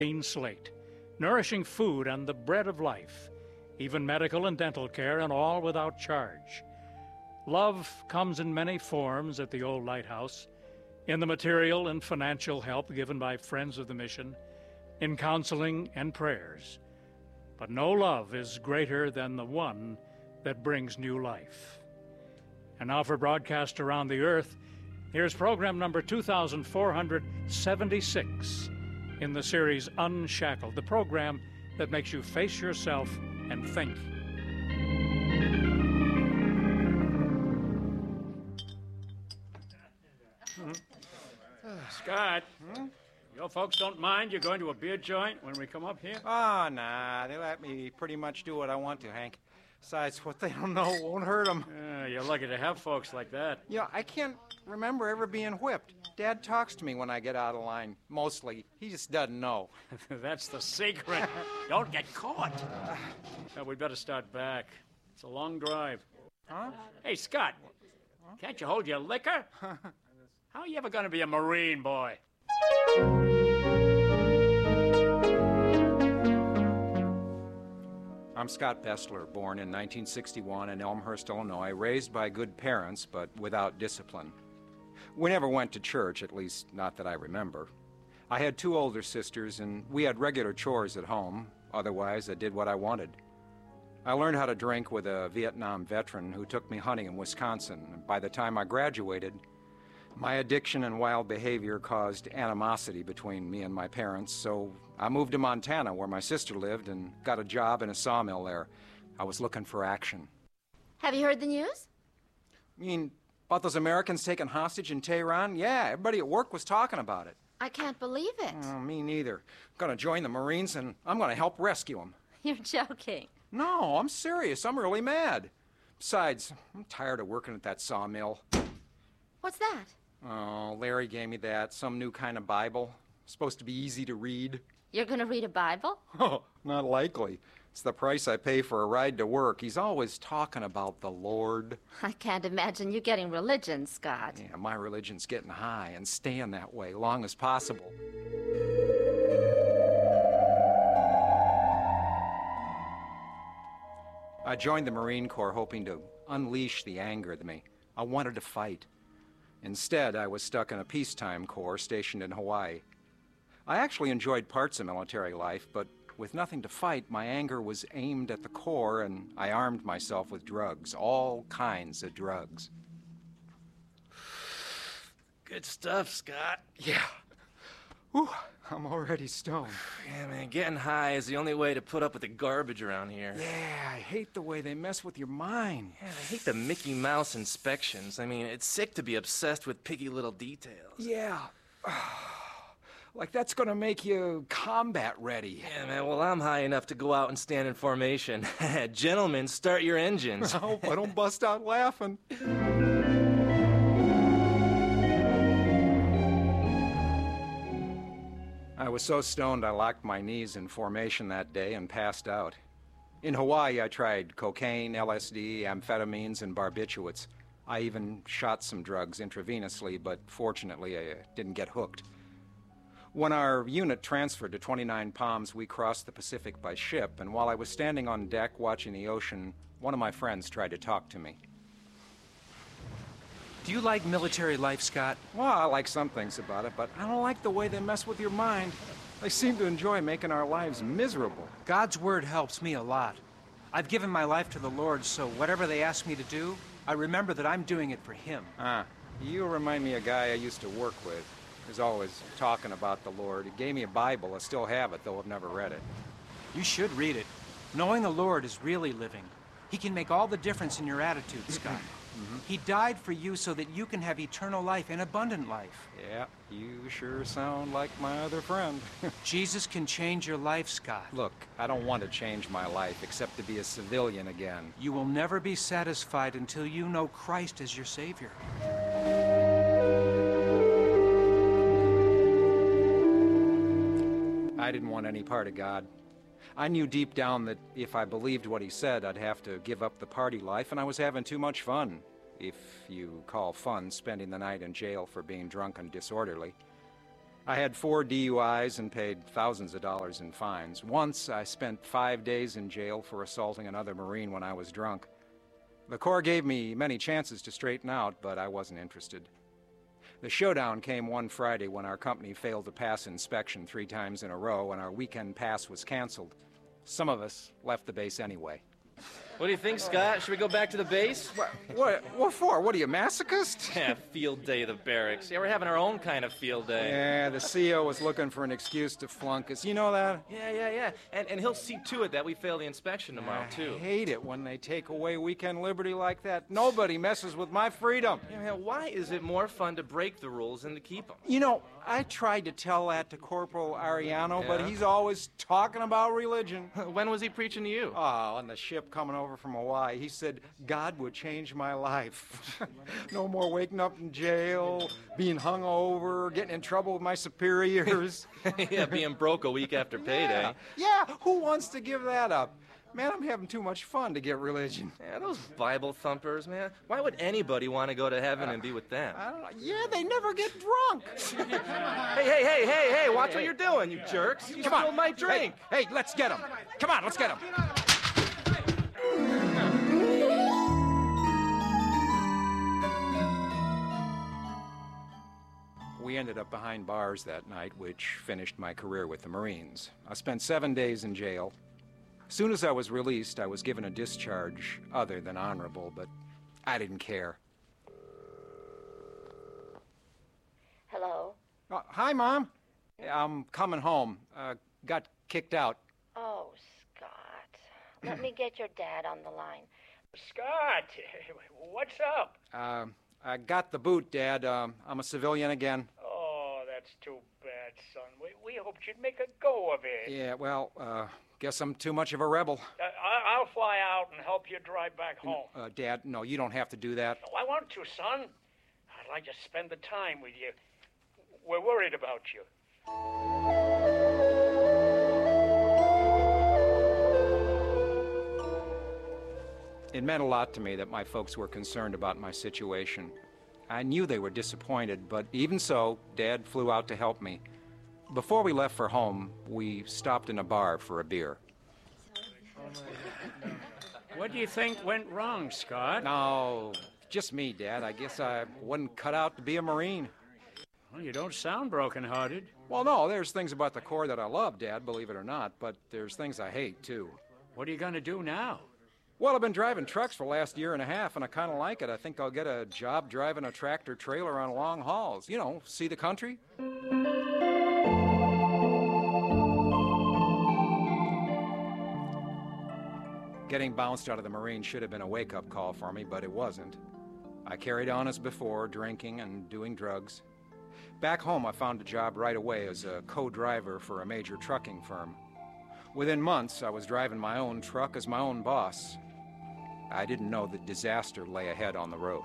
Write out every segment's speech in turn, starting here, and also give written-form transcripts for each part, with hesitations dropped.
clean slate, nourishing food and the bread of life, even medical and dental care, and all without charge. Love comes in many forms at the old lighthouse, in the material and financial help given by friends of the mission, in counseling and prayers. But no love is greater than the one that brings new life. And now for broadcast around the earth, here's program number 2476 in the series Unshackled, the program that makes you face yourself and think. Scott, your folks don't mind you going to a beer joint when we come up here? Oh, nah, they let me pretty much do what I want to, Hank. Besides, what they don't know won't hurt them. You're lucky to have folks like that. Yeah, I can't remember ever being whipped. Dad talks to me when I get out of line, mostly. He just doesn't know. That's the secret. Don't get caught. We'd better start back. It's a long drive. Huh? Hey, Scott, can't you hold your liquor? How are you ever going to be a Marine, boy? I'm Scott Bessler, born in 1961 in Elmhurst, Illinois, raised by good parents, but without discipline. We never went to church, at least not that I remember. I had two older sisters, and we had regular chores at home. Otherwise, I did what I wanted. I learned how to drink with a Vietnam veteran who took me hunting in Wisconsin. And by the time I graduated, my addiction and wild behavior caused animosity between me and my parents, so I moved to Montana, where my sister lived, and got a job in a sawmill there. I was looking for action. Have you heard the news? You mean about those Americans taken hostage in Tehran? Yeah, everybody at work was talking about it. I can't believe it. Me neither. I'm gonna join the Marines, and I'm gonna help rescue them. You're joking. No, I'm serious. I'm really mad. Besides, I'm tired of working at that sawmill. What's that? Oh, Larry gave me that. Some new kind of Bible. Supposed to be easy to read. You're going to read a Bible? Oh, not likely. It's the price I pay for a ride to work. He's always talking about the Lord. I can't imagine you getting religion, Scott. Yeah, my religion's getting high and staying that way long as possible. I joined the Marine Corps hoping to unleash the anger in me. I wanted to fight. Instead, I was stuck in a peacetime corps stationed in Hawaii. I actually enjoyed parts of military life, but with nothing to fight, my anger was aimed at the Corps, and I armed myself with drugs, all kinds of drugs. Good stuff, Scott. Yeah. Whew, I'm already stoned. Yeah, man, getting high is the only way to put up with the garbage around here. Yeah, I hate the way they mess with your mind. Yeah, I hate the Mickey Mouse inspections. I mean, it's sick to be obsessed with picky little details. Yeah. Like that's gonna make you combat ready. Yeah, man, well, I'm high enough to go out and stand in formation. Gentlemen, start your engines. I hope I don't bust out laughing. I was so stoned I locked my knees in formation that day and passed out. In Hawaii, I tried cocaine, LSD, amphetamines, and barbiturates. I even shot some drugs intravenously, but fortunately I didn't get hooked. When our unit transferred to 29 Palms, we crossed the Pacific by ship, and while I was standing on deck watching the ocean, one of my friends tried to talk to me. Do you like military life, Scott? Well, I like some things about it, but I don't like the way they mess with your mind. They seem to enjoy making our lives miserable. God's word helps me a lot. I've given my life to the Lord, so whatever they ask me to do, I remember that I'm doing it for Him. You remind me of a guy I used to work with. He was always talking about the Lord. He gave me a Bible. I still have it, though I've never read it. You should read it. Knowing the Lord is really living. He can make all the difference in your attitude, Scott. He died for you so that you can have eternal life and abundant life. Yeah, you sure sound like my other friend. Jesus can change your life, Scott. Look, I don't want to change my life except to be a civilian again. You will never be satisfied until you know Christ as your Savior. I didn't want any part of God. I knew deep down that if I believed what he said, I'd have to give up the party life, and I was having too much fun. If you call fun spending the night in jail for being drunk and disorderly. I had 4 DUIs and paid thousands of dollars in fines. Once, I spent 5 days in jail for assaulting another Marine when I was drunk. The Corps gave me many chances to straighten out, but I wasn't interested. The showdown came one Friday when our company failed to pass inspection 3 times in a row and our weekend pass was canceled. Some of us left the base anyway. What do you think, Scott? Should we go back to the base? What for? What are you, masochist? Yeah, field day of the barracks. Yeah, we're having our own kind of field day. Yeah, the CO was looking for an excuse to flunk us. You know that? Yeah. And he'll see to it that we fail the inspection tomorrow, too. I hate it when they take away weekend liberty like that. Nobody messes with my freedom. Yeah, man, why is it more fun to break the rules than to keep them? You know, I tried to tell that to Corporal Ariano, but Yeah? he's always talking about religion. When was he preaching to you? Oh, on the ship coming over from Hawaii, he said, God would change my life. No more waking up in jail, being hung over, getting in trouble with my superiors. Yeah, being broke a week after payday. Yeah, who wants to give that up? Man, I'm having too much fun to get religion. Yeah, those Bible thumpers, man. Why would anybody want to go to heaven and be with them? I don't know. Yeah, they never get drunk. Hey, watch what you're doing, you jerks. You Come on. spilled my drink. Hey, let's get him. Come on, let's get him. We ended up behind bars that night, which finished my career with the Marines. I spent 7 days in jail. As soon as I was released, I was given a discharge other than honorable, but I didn't care. Hello? Hi, Mom. I'm coming home. Got kicked out. Oh, Scott. Let me get your dad on the line. Scott, what's up? I got the boot, Dad. I'm a civilian again. Oh, that's too bad, son. We hoped you'd make a go of it. Yeah, well, guess I'm too much of a rebel. I'll fly out and help you drive back home. Dad, no, you don't have to do that. Oh, I want to, son. I'd like to spend the time with you. We're worried about you. It meant a lot to me that my folks were concerned about my situation. I knew they were disappointed, but even so, Dad flew out to help me. Before we left for home, we stopped in a bar for a beer. What do you think went wrong, Scott? No, just me, Dad. I guess I wasn't cut out to be a Marine. Well, you don't sound broken-hearted. Well, no, there's things about the Corps that I love, Dad, believe it or not, but there's things I hate, too. What are you going to do now? Well, I've been driving trucks for the last year and a half, and I kind of like it. I think I'll get a job driving a tractor-trailer on long hauls. You know, see the country. Getting bounced out of the Marines should have been a wake-up call for me, but it wasn't. I carried on as before, drinking and doing drugs. Back home, I found a job right away as a co-driver for a major trucking firm. Within months, I was driving my own truck as my own boss. I didn't know that disaster lay ahead on the road.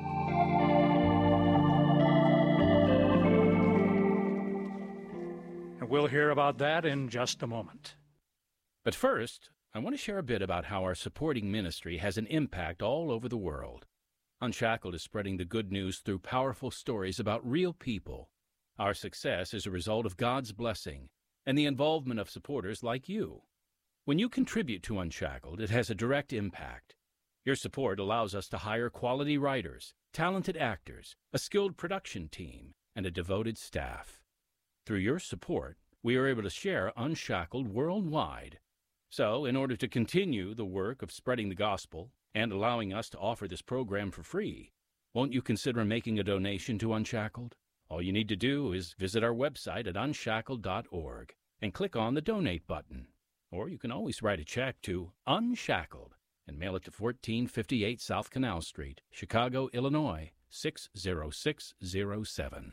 And we'll hear about that in just a moment. But first, I want to share a bit about how our supporting ministry has an impact all over the world. Unshackled is spreading the good news through powerful stories about real people. Our success is a result of God's blessing and the involvement of supporters like you. When you contribute to Unshackled, it has a direct impact. Your support allows us to hire quality writers, talented actors, a skilled production team, and a devoted staff. Through your support, we are able to share Unshackled worldwide. So, in order to continue the work of spreading the gospel and allowing us to offer this program for free, won't you consider making a donation to Unshackled? All you need to do is visit our website at unshackled.org and click on the Donate button. Or you can always write a check to Unshackled and mail it to 1458 South Canal Street, Chicago, Illinois, 60607.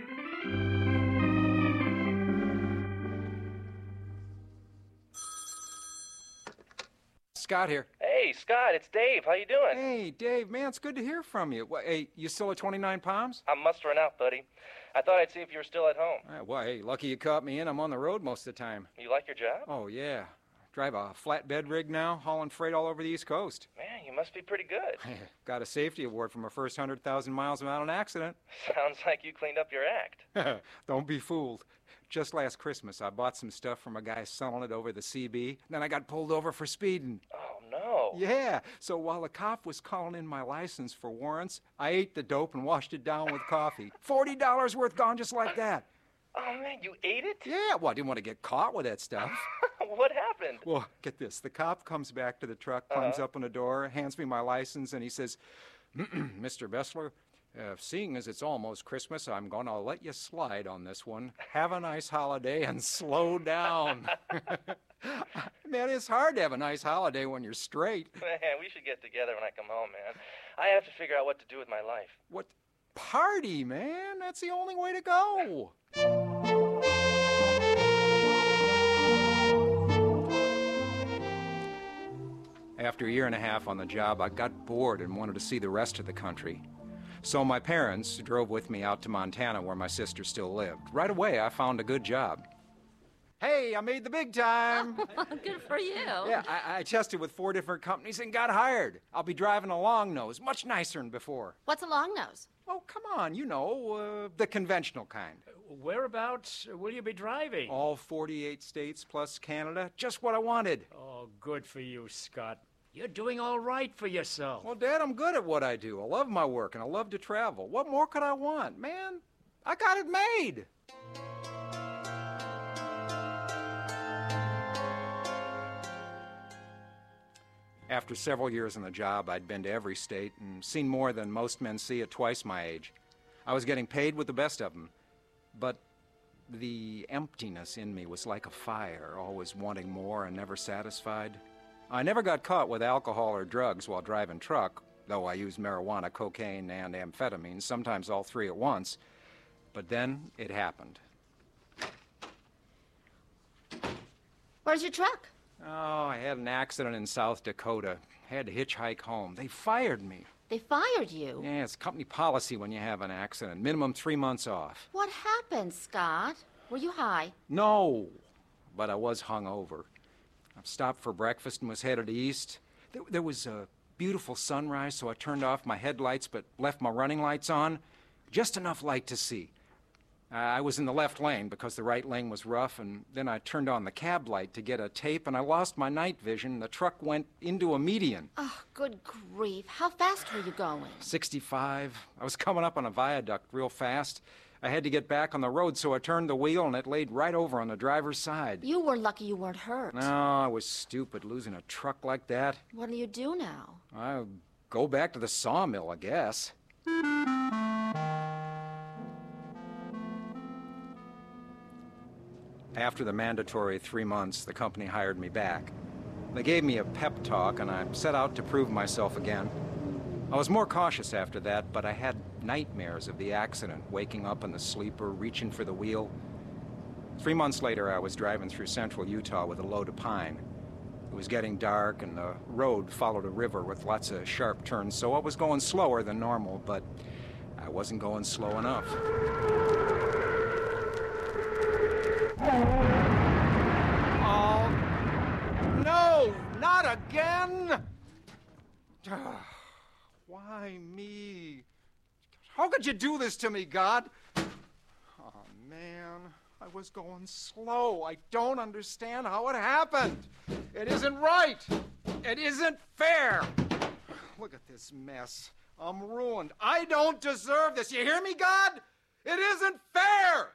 Scott here. Hey, Scott, it's Dave. How you doing? Hey, Dave, man, it's good to hear from you. Hey, you still at 29 Palms? I'm mustering out, buddy. I thought I'd see if you were still at home. Well, hey, lucky you caught me in. I'm on the road most of the time. You like your job? Oh, yeah. Drive a flatbed rig now, hauling freight all over the East Coast. Man, you must be pretty good. Got a safety award for my first 100,000 miles without an accident. Sounds like you cleaned up your act. Don't be fooled. Just last Christmas, I bought some stuff from a guy selling it over the CB. Then I got pulled over for speeding. Oh, no. Yeah, so while the cop was calling in my license for warrants, I ate the dope and washed it down with coffee. $40 worth gone just like that. Oh, man, you ate it? Yeah, well, I didn't want to get caught with that stuff. What happened? Well, get this. The cop comes back to the truck, climbs up on the door, hands me my license, and he says, Mr. Bessler, seeing as it's almost Christmas, I'm going to let you slide on this one. Have a nice holiday and slow down. Man, it's hard to have a nice holiday when you're straight. Man, we should get together when I come home, man. I have to figure out what to do with my life. What? Party, man. That's the only way to go. After a year and a half on the job, I got bored and wanted to see the rest of the country. So my parents drove with me out to Montana, where my sister still lived. Right away, I found a good job. Hey, I made the big time. Good for you. Yeah, I tested with 4 different companies and got hired. I'll be driving a long nose, much nicer than before. What's a long nose? Oh, come on, you know, the conventional kind. Whereabouts will you be driving? All 48 states plus Canada, just what I wanted. Oh, good for you, Scott. You're doing all right for yourself. Well, Dad, I'm good at what I do. I love my work and I love to travel. What more could I want? Man, I got it made. After several years on the job, I'd been to every state and seen more than most men see at twice my age. I was getting paid with the best of them, but the emptiness in me was like a fire, always wanting more and never satisfied. I never got caught with alcohol or drugs while driving truck, though I used marijuana, cocaine, and amphetamines, sometimes all 3 at once. But then it happened. Where's your truck? Oh, I had an accident in South Dakota. Had to hitchhike home. They fired me. They fired you. Yeah, it's company policy when you have an accident. Minimum 3 months off. What happened, Scott? Were you high? No, but I was hungover. I stopped for breakfast and was headed east. There was a beautiful sunrise, so I turned off my headlights but left my running lights on. Just enough light to see. I was in the left lane because the right lane was rough, and then I turned on the cab light to get a tape, and I lost my night vision. The truck went into a median. Oh, good grief. How fast were you going? 65. I was coming up on a viaduct real fast. I had to get back on the road, so I turned the wheel, and it laid right over on the driver's side. You were lucky you weren't hurt. No, I was stupid losing a truck like that. What do you do now? I'll go back to the sawmill, I guess. After the mandatory 3 months, the company hired me back. They gave me a pep talk, and I set out to prove myself again. I was more cautious after that, but I had nightmares of the accident, waking up in the sleeper, reaching for the wheel. 3 months later, I was driving through central Utah with a load of pine. It was getting dark, and the road followed a river with lots of sharp turns, so I was going slower than normal, but I wasn't going slow enough. Oh, no, not again! Why me? How could you do this to me, God? Oh, man, I was going slow. I don't understand how it happened. It isn't right. It isn't fair. Look at this mess. I'm ruined. I don't deserve this. You hear me, God? It isn't fair!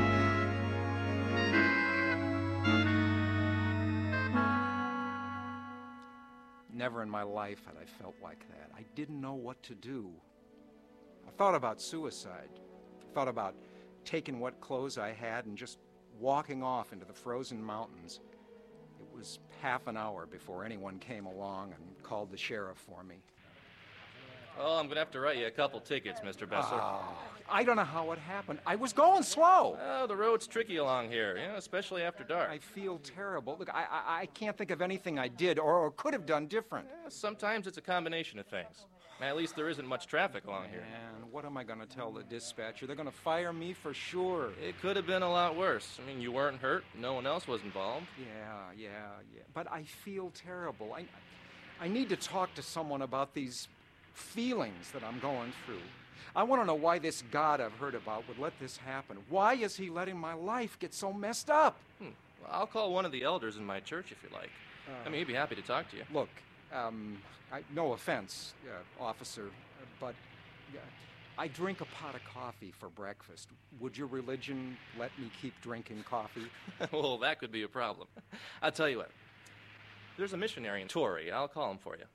Never in my life had I felt like that. I didn't know what to do. I thought about suicide. I thought about taking what clothes I had and just walking off into the frozen mountains. It was half an hour before anyone came along and called the sheriff for me. Oh, I'm going to have to write you a couple tickets, Mr. Bessler. Oh, I don't know how it happened. I was going slow. Oh, the road's tricky along here, especially after dark. I feel terrible. Look, I can't think of anything I did or could have done different. Sometimes it's a combination of things. At least there isn't much traffic along here. And what am I going to tell the dispatcher? They're going to fire me for sure. It could have been a lot worse. I mean, you weren't hurt. No one else was involved. Yeah. But I feel terrible. I need to talk to someone about these feelings that I'm going through. I want to know why this God I've heard about would let this happen. Why is he letting my life get so messed up? Well, I'll call one of the elders in my church if you like. I mean, he'd be happy to talk to you. Look, no offense, officer, but I drink a pot of coffee for breakfast. Would your religion let me keep drinking coffee? Well, that could be a problem. I'll tell you what. There's a missionary in Torrey. I'll call him for you.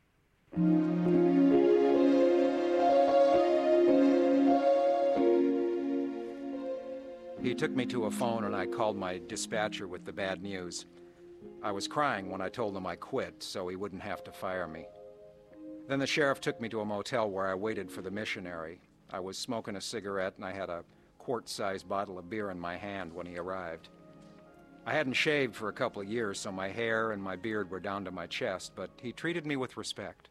He took me to a phone and I called my dispatcher with the bad news. I was crying when I told him I quit so he wouldn't have to fire me. Then the sheriff took me to a motel where I waited for the missionary. I was smoking a cigarette and I had a quart-sized bottle of beer in my hand when he arrived. I hadn't shaved for a couple of years, so my hair and my beard were down to my chest, but he treated me with respect.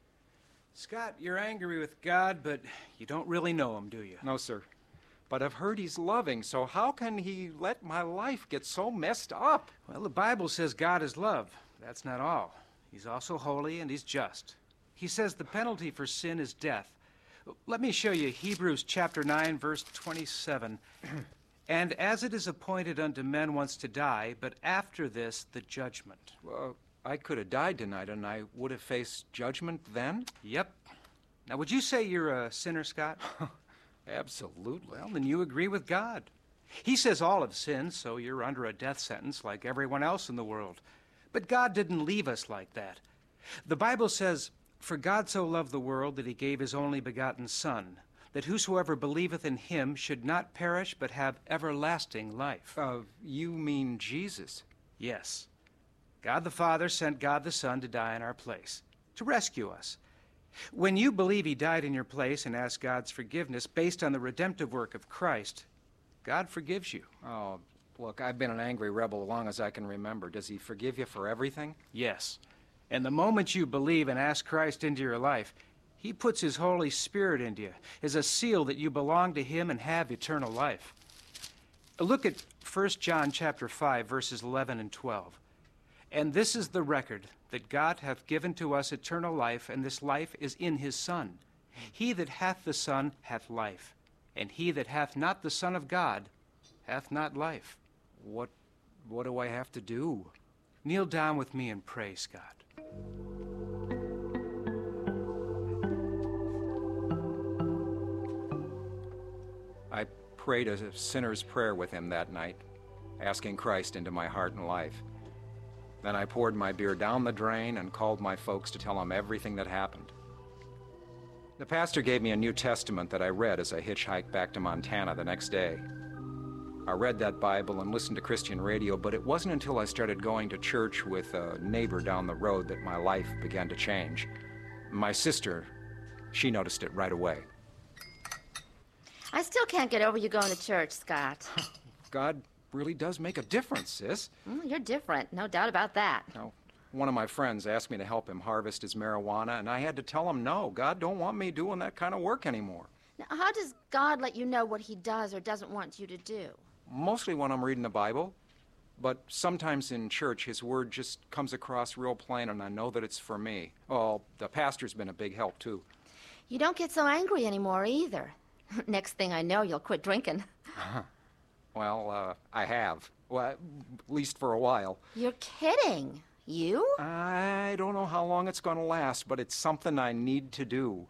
Scott, you're angry with God, but you don't really know him, do you? No, sir. But I've heard he's loving, so how can he let my life get so messed up? Well, the Bible says God is love. That's not all. He's also holy and he's just. He says the penalty for sin is death. Let me show you Hebrews chapter 9, verse 27. And as it is appointed unto men once to die, but after this, the judgment. Well, I could have died tonight and I would have faced judgment then? Yep. Now, would you say you're a sinner, Scott? Absolutely. Well, then you agree with God. He says all have sinned, so you're under a death sentence like everyone else in the world. But God didn't leave us like that. The Bible says, "For God so loved the world that he gave his only begotten Son, that whosoever believeth in him should not perish but have everlasting life." You mean Jesus? Yes. God the Father sent God the Son to die in our place, to rescue us. When you believe he died in your place and ask God's forgiveness based on the redemptive work of Christ, God forgives you. Oh, look, I've been an angry rebel as long as I can remember. Does he forgive you for everything? Yes. And the moment you believe and ask Christ into your life, he puts his Holy Spirit into you as a seal that you belong to him and have eternal life. Look at 1 John chapter 5, verses 11 and 12. "And this is the record, that God hath given to us eternal life, and this life is in his Son. He that hath the Son hath life, and he that hath not the Son of God hath not life." What do I have to do? Kneel down with me and pray, Scott. I prayed a sinner's prayer with him that night, asking Christ into my heart and life. Then I poured my beer down the drain and called my folks to tell them everything that happened. The pastor gave me a New Testament that I read as I hitchhiked back to Montana the next day. I read that Bible and listened to Christian radio, but it wasn't until I started going to church with a neighbor down the road that my life began to change. My sister, she noticed it right away. I still can't get over you going to church, Scott. God really does make a difference, sis. You're different, no doubt about that. Now, one of my friends asked me to help him harvest his marijuana, and I had to tell him no. God don't want me doing that kind of work anymore. Now, how does God let you know what he does or doesn't want you to do? Mostly when I'm reading the Bible, but sometimes in church his word just comes across real plain and I know that it's for me. Oh, the pastor's been a big help too. You don't get so angry anymore either. Next thing I know, you'll quit drinking. Well, I have. Well, at least for a while. You're kidding. You? I don't know how long it's going to last, but it's something I need to do.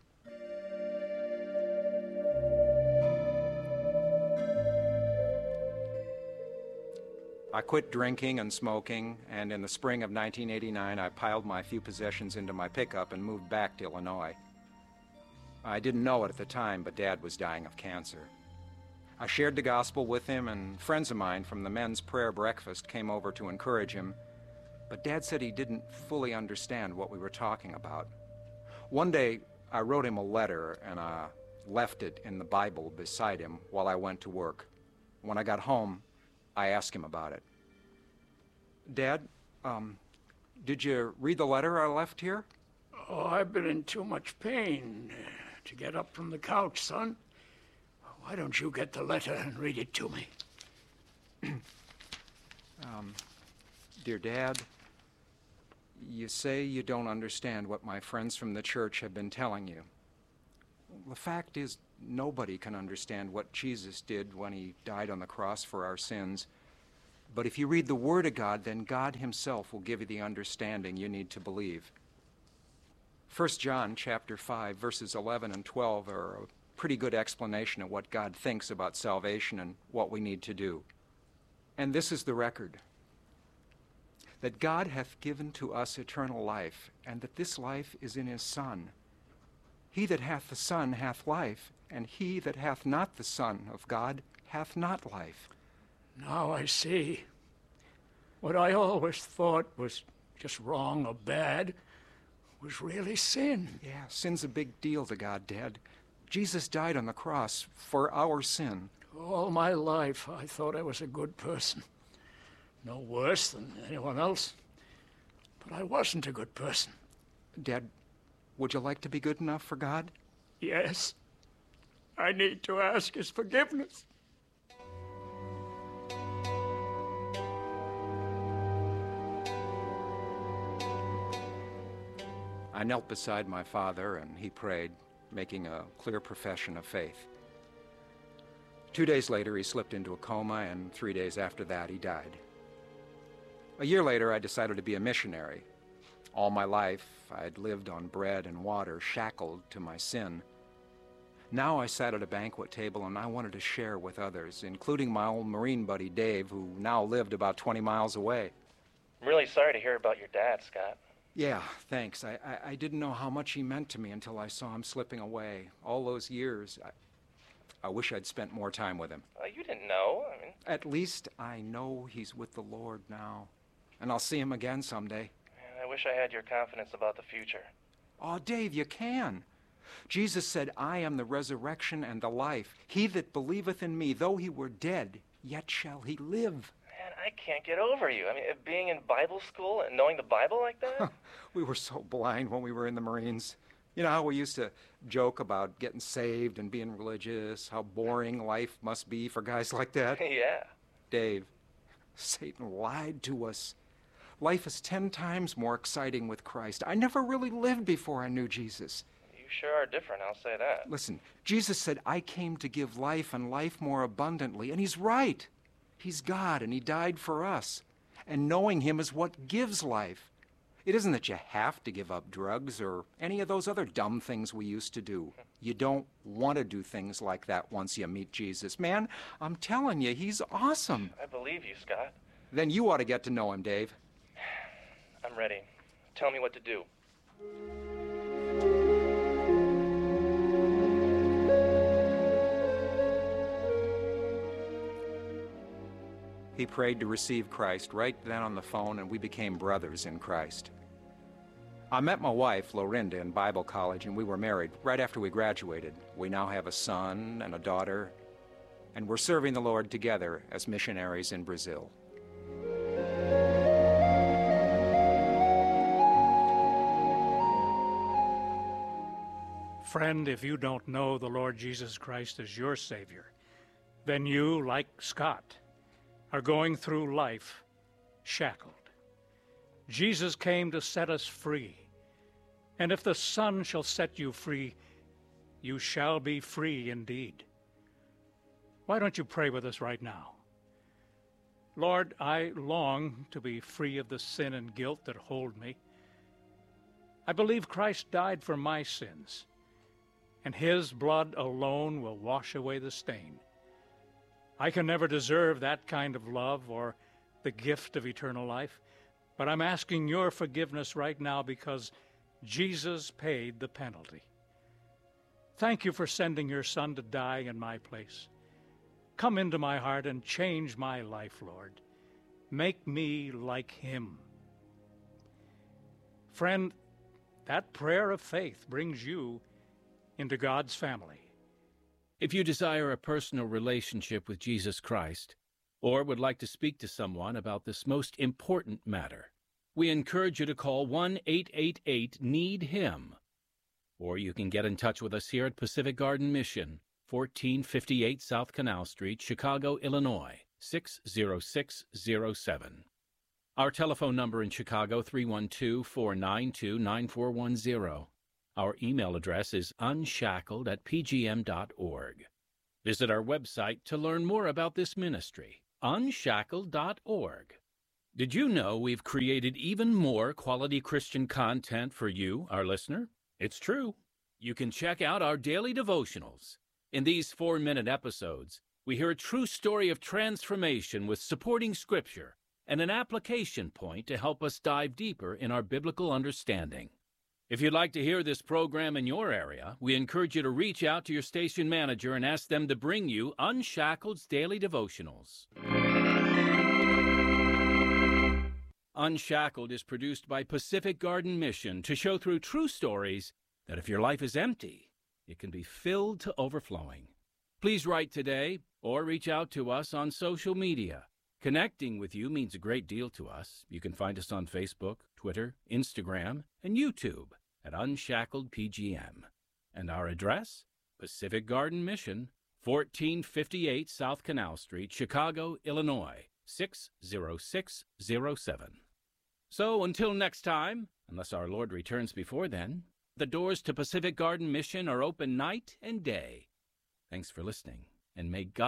I quit drinking and smoking, and in the spring of 1989, I piled my few possessions into my pickup and moved back to Illinois. I didn't know it at the time, but Dad was dying of cancer. I shared the gospel with him, and friends of mine from the men's prayer breakfast came over to encourage him, but Dad said he didn't fully understand what we were talking about. One day, I wrote him a letter, and I left it in the Bible beside him while I went to work. When I got home, I asked him about it. "Dad, did you read the letter I left here?" Oh, I've been in too much pain to get up from the couch, son. Why don't you get the letter and read it to me? Dear Dad, you say you don't understand what my friends from the church have been telling you. The fact is, nobody can understand what Jesus did when he died on the cross for our sins. But if you read the Word of God, then God himself will give you the understanding you need to believe. 1 John chapter 5, verses 11 and 12 are a pretty good explanation of what God thinks about salvation and what we need to do. And this is the record: that God hath given to us eternal life, and that this life is in his Son. He that hath the Son hath life, and he that hath not the Son of God hath not life. Now I see. What I always thought was just wrong or bad was really sin. Yeah, sin's a big deal to God, Dad. Jesus died on the cross for our sin. All my life I thought I was a good person. No worse than anyone else. But I wasn't a good person. Dad, would you like to be good enough for God? Yes. I need to ask his forgiveness. I knelt beside my father and he prayed, making a clear profession of faith. 2 days later, he slipped into a coma, and 3 days after that, he died. A year later, I decided to be a missionary. All my life, I'd lived on bread and water, shackled to my sin. Now I sat at a banquet table and I wanted to share with others, including my old Marine buddy Dave, who now lived about 20 miles away. I'm really sorry to hear about your dad, Scott. Yeah, thanks. I didn't know how much he meant to me until I saw him slipping away. All those years, I wish I'd spent more time with him. You didn't know. At least I know he's with the Lord now, and I'll see him again someday. I wish I had your confidence about the future. Oh, Dave, you can. Jesus said, I am the resurrection and the life. He that believeth in me, though he were dead, yet shall he live. Man, I can't get over you. Being in Bible school and knowing the Bible like that? We were so blind when we were in the Marines. You know how we used to joke about getting saved and being religious, how boring life must be for guys like that? Yeah. Dave, Satan lied to us. Life is 10 times more exciting with Christ. I never really lived before I knew Jesus. You sure are different, I'll say that. Listen, Jesus said, I came to give life and life more abundantly, and he's right. He's God, and he died for us. And knowing him is what gives life. It isn't that you have to give up drugs or any of those other dumb things we used to do. You don't want to do things like that once you meet Jesus. Man, I'm telling you, he's awesome. I believe you, Scott. Then you ought to get to know him, Dave. I'm ready. Tell me what to do. He prayed to receive Christ right then on the phone, and we became brothers in Christ. I met my wife, Lorinda, in Bible college, and we were married right after we graduated. We now have a son and a daughter, and we're serving the Lord together as missionaries in Brazil. Friend, if you don't know the Lord Jesus Christ as your Savior, then you, like Scott, are going through life shackled. Jesus came to set us free, and if the Son shall set you free, you shall be free indeed. Why don't you pray with us right now? Lord, I long to be free of the sin and guilt that hold me. I believe Christ died for my sins, and his blood alone will wash away the stain. I can never deserve that kind of love or the gift of eternal life, but I'm asking your forgiveness right now because Jesus paid the penalty. Thank you for sending your Son to die in my place. Come into my heart and change my life, Lord. Make me like him. Friend, that prayer of faith brings you into God's family. If you desire a personal relationship with Jesus Christ, or would like to speak to someone about this most important matter, we encourage you to call 1-888-NEED-HIM. Or you can get in touch with us here at Pacific Garden Mission, 1458 South Canal Street, Chicago, Illinois, 60607. Our telephone number in Chicago, 312-492-9410. Our email address is unshackled@pgm.org. Visit our website to learn more about this ministry, unshackled.org. Did you know we've created even more quality Christian content for you, our listener? It's true. You can check out our daily devotionals. In these 4-minute episodes, we hear a true story of transformation with supporting scripture and an application point to help us dive deeper in our biblical understanding. If you'd like to hear this program in your area, we encourage you to reach out to your station manager and ask them to bring you Unshackled's Daily Devotionals. Unshackled is produced by Pacific Garden Mission to show through true stories that if your life is empty, it can be filled to overflowing. Please write today or reach out to us on social media. Connecting with you means a great deal to us. You can find us on Facebook, Twitter, Instagram, and YouTube at Unshackled PGM. And our address, Pacific Garden Mission, 1458 South Canal Street, Chicago, Illinois, 60607. So until next time, unless our Lord returns before then, the doors to Pacific Garden Mission are open night and day. Thanks for listening, and may God